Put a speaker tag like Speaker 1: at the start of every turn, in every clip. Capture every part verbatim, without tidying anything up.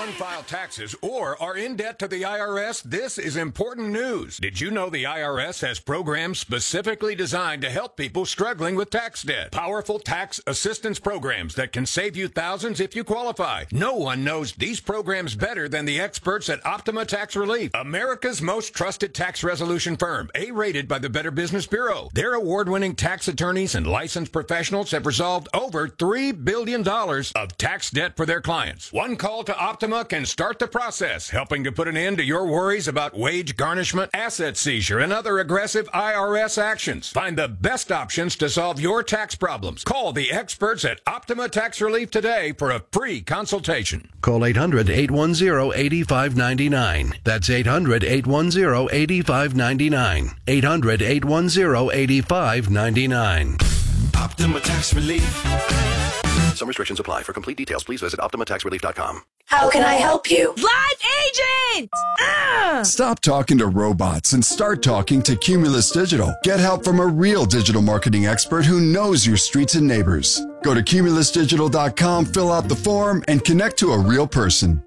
Speaker 1: don't file taxes or are in debt to the I R S, this is important news. Did you know the I R S has programs specifically designed to help people struggling with tax debt? Powerful tax assistance programs that can save you thousands if you qualify. No one knows these programs better than the experts at Optima Tax Relief, America's most trusted tax resolution firm, A-rated by the Better Business Bureau. Their award-winning tax attorneys and licensed professionals have resolved over three billion dollars of tax debt for their clients. One call to Optima can start the process, helping to put an end to your worries about wage garnishment, asset seizure, and other aggressive I R S actions. Find the best options to solve your tax problems. Call the experts at Optima Tax Relief today for a free consultation.
Speaker 2: Call eight hundred, eight one zero, eight five nine nine. That's eight hundred, eight one zero, eight five nine nine. eight hundred, eight one zero, eight five nine nine.
Speaker 3: Optima Tax Relief.
Speaker 2: Some restrictions apply. For complete details, please visit Optima Tax Relief dot com.
Speaker 4: How can I help you?
Speaker 5: Live agent! Ah!
Speaker 6: Stop talking to robots and start talking to Cumulus Digital. Get help from a real digital marketing expert who knows your streets and neighbors. Go to Cumulus Digital dot com, fill out the form, and connect to a real person.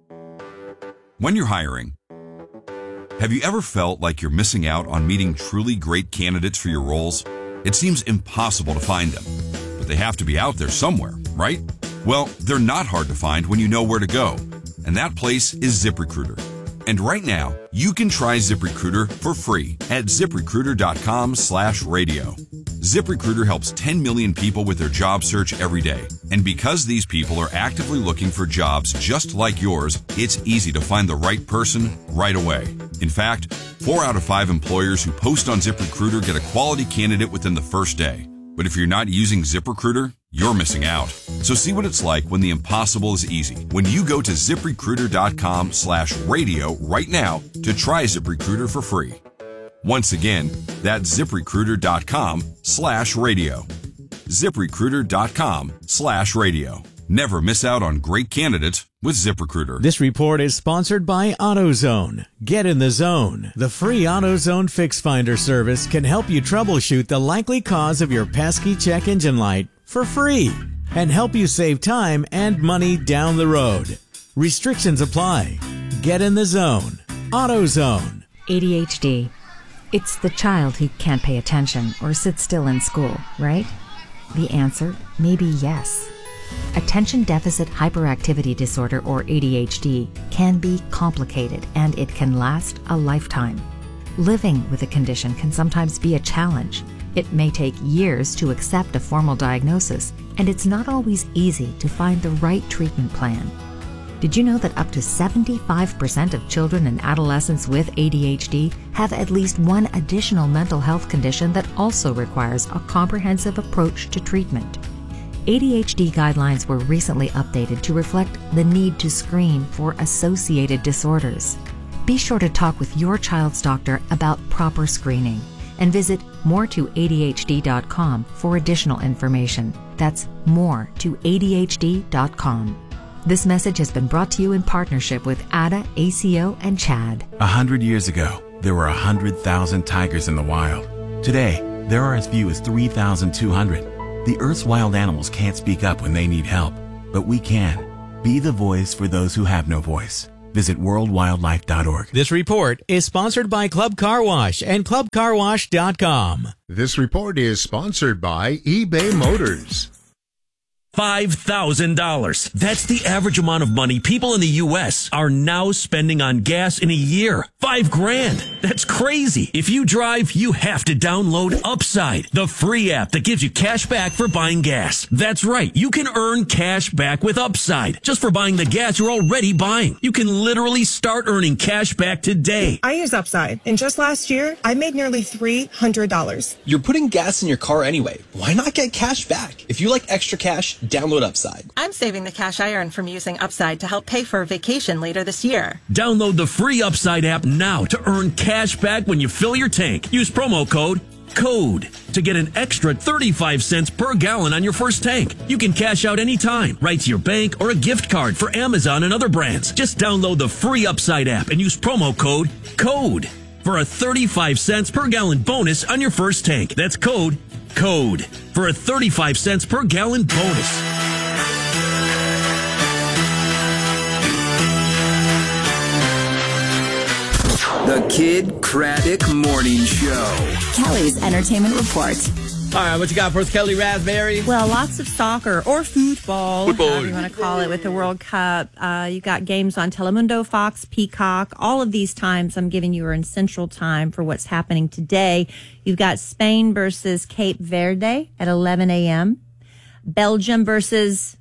Speaker 7: When you're hiring, have you ever felt like you're missing out on meeting truly great candidates for your roles? It seems impossible to find them, but they have to be out there somewhere, right? Well, they're not hard to find when you know where to go, and that place is ZipRecruiter. And right now, you can try ZipRecruiter for free at ZipRecruiter.com slash radio. ZipRecruiter helps ten million people with their job search every day. And because these people are actively looking for jobs just like yours, it's easy to find the right person right away. In fact, four out of five employers who post on ZipRecruiter get a quality candidate within the first day. But if you're not using ZipRecruiter, you're missing out. So see what it's like when the impossible is easy. When you go to ZipRecruiter.com slash radio right now to try ZipRecruiter for free. Once again, that's ZipRecruiter.com slash radio. ZipRecruiter.com slash radio. Never miss out on great candidates with ZipRecruiter.
Speaker 8: This report is sponsored by AutoZone. Get in the zone. The free AutoZone Fix Finder service can help you troubleshoot the likely cause of your pesky check engine light for free and help you save time and money down the road. Restrictions apply. Get in the zone. AutoZone.
Speaker 9: A D H D. It's the child who can't pay attention or sit still in school, right? The answer may be yes. Attention Deficit Hyperactivity Disorder, or A D H D, can be complicated and it can last a lifetime. Living with a condition can sometimes be a challenge. It may take years to accept a formal diagnosis, and it's not always easy to find the right treatment plan. Did you know that up to seventy-five percent of children and adolescents with A D H D have at least one additional mental health condition that also requires a comprehensive approach to treatment? A D H D guidelines were recently updated to reflect the need to screen for associated disorders. Be sure to talk with your child's doctor about proper screening and visit more to A D H D dot com for additional information. That's more to A D H D dot com. This message has been brought to you in partnership with A D A, A C O, and CHAD.
Speaker 10: A hundred years ago, there were a hundred thousand tigers in the wild. Today, there are as few as three thousand two hundred. The Earth's wild animals can't speak up when they need help, but we can. Be the voice for those who have no voice. Visit world wildlife dot org.
Speaker 8: This report is sponsored by Club Car Wash and club car wash dot com.
Speaker 11: This report is sponsored by eBay Motors.
Speaker 12: five thousand dollars. That's the average amount of money people in the U S are now spending on gas in a year. Five grand. That's crazy. If you drive, you have to download Upside, the free app that gives you cash back for buying gas. That's right. You can earn cash back with Upside just for buying the gas you're already buying. You can literally start earning cash back today.
Speaker 13: I use Upside, and just last year, I made nearly three hundred dollars.
Speaker 14: You're putting gas in your car anyway. Why not get cash back? If you like extra cash, download Upside.
Speaker 15: I'm saving the cash I earn from using Upside to help pay for a vacation later this year.
Speaker 12: Download the free Upside app now to earn cash back when you fill your tank. Use promo code CODE to get an extra thirty-five cents per gallon on your first tank. You can cash out anytime, right to your bank or a gift card for Amazon and other brands. Just download the free Upside app and use promo code CODE for a thirty-five cents per gallon bonus on your first tank. That's code CODE for a thirty-five cents per gallon bonus.
Speaker 4: The Kid Craddock Morning Show.
Speaker 16: Kelly's Entertainment Report.
Speaker 17: All right, what you got for us, Kelly Raspberry?
Speaker 15: Well, lots of soccer or football,
Speaker 17: Football.
Speaker 15: however you want to call it, with the World Cup. Uh, you've got games on Telemundo, Fox, Peacock. All of these times I'm giving you are in Central Time for what's happening today. You've got Spain versus Cape Verde at eleven a.m. Belgium versus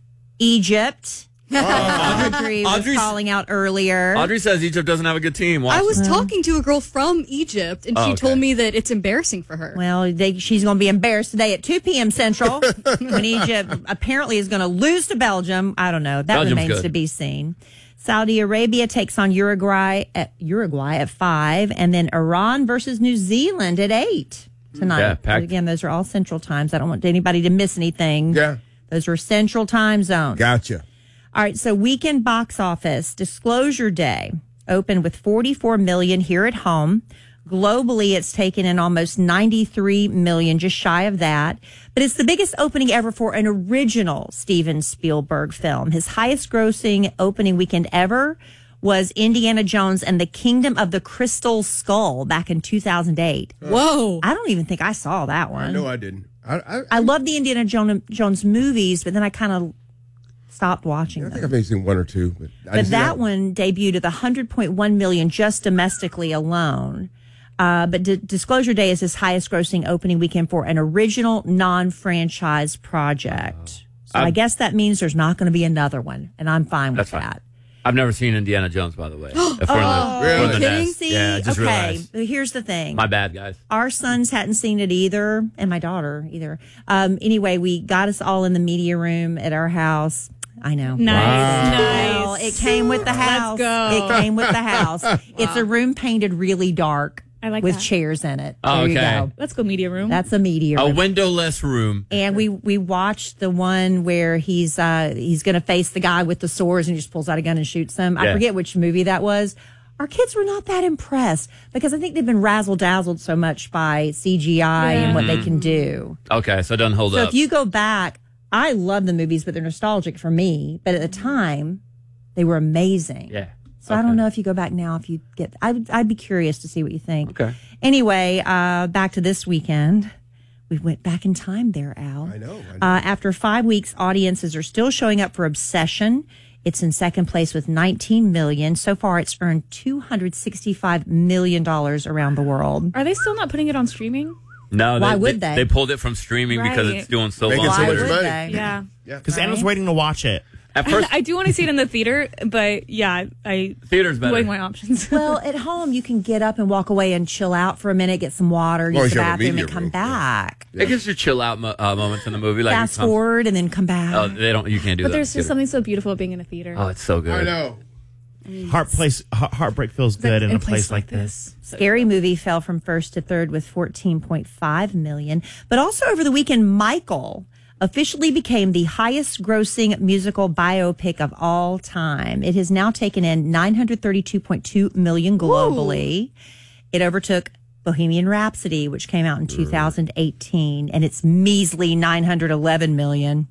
Speaker 15: Egypt.
Speaker 17: Oh.
Speaker 15: Audrey was
Speaker 17: Audrey's-
Speaker 15: calling out earlier.
Speaker 17: Audrey says Egypt doesn't have a good team. Watch
Speaker 18: I was
Speaker 17: them.
Speaker 18: talking to a girl from Egypt, and
Speaker 17: Oh,
Speaker 18: she
Speaker 17: okay.
Speaker 18: told me that it's embarrassing for her.
Speaker 15: Well, they, she's going to be embarrassed today at two p.m. Central when Egypt apparently is going to lose to Belgium. I don't know. That
Speaker 17: Belgium's
Speaker 15: remains
Speaker 17: good.
Speaker 15: to be seen. Saudi Arabia takes on Uruguay at Uruguay at five, and then Iran versus New Zealand at eight tonight.
Speaker 17: Yeah, packed.
Speaker 15: Again, those are all Central times. I don't want anybody to miss anything.
Speaker 19: Yeah.
Speaker 15: Those are Central time zones.
Speaker 19: Gotcha.
Speaker 15: All right, so weekend box office, Disclosure Day opened with forty-four million here at home. Globally, it's taken in almost ninety-three million, just shy of that. But it's the biggest opening ever for an original Steven Spielberg film. His highest grossing opening weekend ever was Indiana Jones and the Kingdom of the Crystal Skull back in two thousand eight.
Speaker 18: Whoa.
Speaker 15: I don't even think I saw that one.
Speaker 19: I know I didn't. I, I,
Speaker 15: I love the Indiana Jones, Jones movies, but then I kind of stopped watching
Speaker 19: I
Speaker 15: them.
Speaker 19: think I've maybe seen one or two. But, I
Speaker 15: But
Speaker 19: didn't see
Speaker 15: that one debuted at one hundred point one million just domestically alone. Uh, but D- Disclosure Day is his highest grossing opening weekend for an original non-franchise project. So
Speaker 17: I've-
Speaker 15: I guess that means there's not going to be another one, and I'm fine with
Speaker 17: That's fine.
Speaker 15: that.
Speaker 17: I've never seen Indiana Jones, by the way. If we're in the-
Speaker 15: Oh,
Speaker 17: we're in
Speaker 15: are
Speaker 17: the
Speaker 15: you kidding?
Speaker 17: nest.
Speaker 15: See?
Speaker 17: Yeah, I just
Speaker 15: okay,
Speaker 17: realized.
Speaker 15: here's the thing.
Speaker 17: My bad, guys.
Speaker 15: Our sons hadn't seen it either, and my daughter either. Um, anyway, we got us all in the media room at our house. I know.
Speaker 18: Nice,
Speaker 15: Well,
Speaker 18: nice.
Speaker 15: it came with the house.
Speaker 18: Let's go.
Speaker 15: It came with the house. It's a room painted really dark
Speaker 18: I like
Speaker 15: with
Speaker 18: that.
Speaker 15: chairs in it.
Speaker 17: Oh,
Speaker 15: there you
Speaker 17: okay.
Speaker 15: go.
Speaker 18: Let's go media room.
Speaker 15: That's a media
Speaker 17: A
Speaker 15: room.
Speaker 17: windowless room.
Speaker 15: And we we watched the one where he's uh, he's going to face the guy with the swords and he just pulls out a gun and shoots him. I
Speaker 17: Yeah.
Speaker 15: forget which movie that was. Our kids were not that impressed because I think they've been razzle dazzled so much by C G I and what they can do.
Speaker 17: Okay, so it doesn't hold
Speaker 15: So
Speaker 17: up.
Speaker 15: if you go back, I love the movies, but they're nostalgic for me. But at the time, they were amazing.
Speaker 17: Yeah.
Speaker 15: So I don't know if you go back now, if you get, I would, I'd be curious to see what you think.
Speaker 17: Okay.
Speaker 15: Anyway, uh, back to this weekend. We went back in time there, Al.
Speaker 19: I know. I know.
Speaker 15: Uh, after five weeks, audiences are still showing up for Obsession. It's in second place with nineteen million. So far, it's earned two hundred sixty-five million dollars around the world.
Speaker 18: Are they still not putting it on streaming?
Speaker 17: No,
Speaker 15: Why
Speaker 17: they,
Speaker 15: would
Speaker 17: they?
Speaker 15: they?
Speaker 17: They pulled it from streaming because
Speaker 18: Right.
Speaker 17: it's doing so
Speaker 19: Making
Speaker 17: well.
Speaker 19: so
Speaker 15: Why
Speaker 19: much
Speaker 15: would
Speaker 19: money.
Speaker 15: they?
Speaker 18: Yeah.
Speaker 19: Yeah.
Speaker 20: Because Anna's waiting to watch it.
Speaker 17: At first,
Speaker 18: I do want to see it in the theater, but yeah, I
Speaker 17: theater's better.
Speaker 18: weighing my options.
Speaker 15: Well, at home, you can get up and walk away and chill out for a minute, get some water,
Speaker 19: Well,
Speaker 15: use the
Speaker 19: you have a
Speaker 15: bathroom,
Speaker 19: media
Speaker 15: and come
Speaker 19: room, yeah.
Speaker 15: back.
Speaker 17: It gives you chill out mo- uh, moments in the movie. Like
Speaker 15: Fast
Speaker 17: it comes-
Speaker 15: forward and then come back.
Speaker 17: Oh, they don't. You can't do
Speaker 18: But
Speaker 17: that.
Speaker 18: there's
Speaker 17: in
Speaker 18: just
Speaker 17: theater.
Speaker 18: something so beautiful about being in a theater.
Speaker 17: Oh, it's so good.
Speaker 19: I know.
Speaker 20: Heart place, heart- heartbreak feels good in, a place, like this.
Speaker 15: Scary Movie fell from first to third with fourteen point five million. But also over the weekend, Michael officially became the highest grossing musical biopic of all time. It has now taken in nine hundred thirty-two point two million globally. It overtook Bohemian Rhapsody, which came out in two thousand eighteen, and it's measly nine hundred eleven million.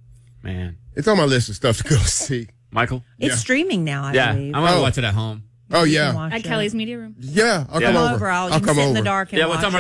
Speaker 17: Man,
Speaker 19: It's on my list of stuff to go see.
Speaker 17: Michael.
Speaker 15: It's
Speaker 19: Yeah.
Speaker 15: streaming now, I
Speaker 17: Yeah,
Speaker 15: believe.
Speaker 17: I'm gonna
Speaker 19: Oh.
Speaker 17: watch it at home.
Speaker 19: Oh,
Speaker 15: You can
Speaker 19: yeah.
Speaker 15: watch
Speaker 18: At
Speaker 15: it.
Speaker 18: Kelly's media room.
Speaker 19: Yeah. I'll
Speaker 17: Yeah.
Speaker 19: come
Speaker 15: Come
Speaker 19: over.
Speaker 15: over. I'll,
Speaker 19: I'll
Speaker 15: you can
Speaker 19: come
Speaker 15: sit in
Speaker 19: over.
Speaker 15: the dark and
Speaker 17: Yeah,
Speaker 15: watch
Speaker 17: what time
Speaker 15: it.